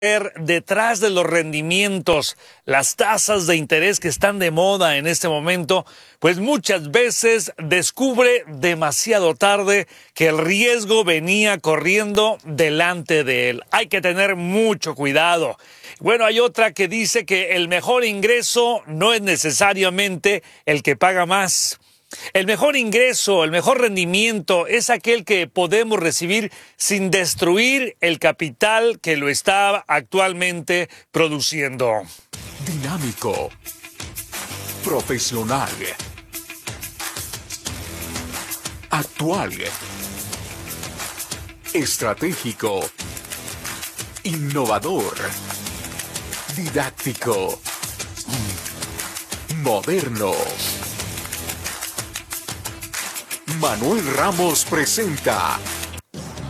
detrás de los rendimientos, las tasas de interés que están de moda en este momento, pues muchas veces descubre demasiado tarde que el riesgo venía corriendo delante de él. Hay que tener mucho cuidado. Bueno, hay otra que dice que el mejor ingreso no es necesariamente el que paga más. El mejor ingreso, el mejor rendimiento es aquel que podemos recibir sin destruir el capital que lo está actualmente produciendo. Dinámico, profesional, actual, estratégico, innovador, didáctico, moderno. Manuel Ramos presenta